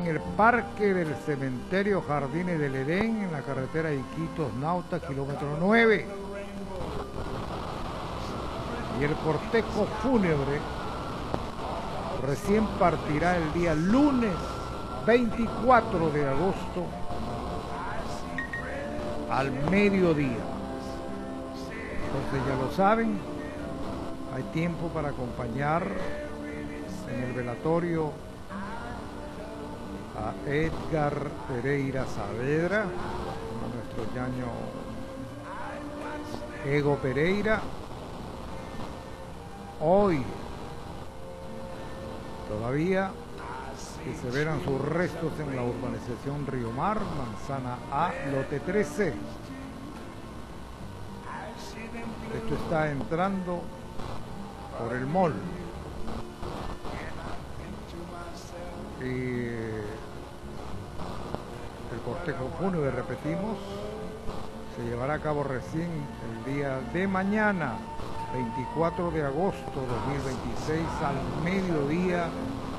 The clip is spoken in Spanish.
en el Parque del Cementerio Jardines del Edén, en la carretera Iquitos Nauta, kilómetro 9. Y el cortejo fúnebre recién partirá el día lunes 24 de agosto al mediodía. Entonces ya lo saben, hay tiempo para acompañar en el velatorio a Edgar Pereira Saavedra, a nuestro ñaño Ego Pereira. Hoy todavía que se verán sus restos en la urbanización Río Mar, Manzana A, lote 13. Esto está entrando por el mall. Y el cortejo fúnebre, repetimos, se llevará a cabo recién el día de mañana, 24 de agosto 2026, al mediodía,